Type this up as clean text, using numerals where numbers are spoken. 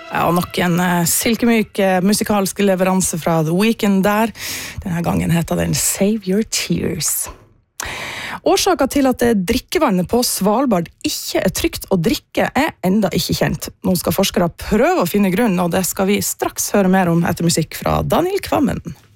Ja, og nok en silkemyk musikalsk leveranse fra The Weeknd der. Denne gangen heter den Save Your Tears. Årsaken til at drikkevannet på Svalbard ikke trygt å drikke enda ikke kjent. Nå skal forskere prøve å finne grunn, og det skal vi straks høre mer om etter musikk fra Daniel Kvammen.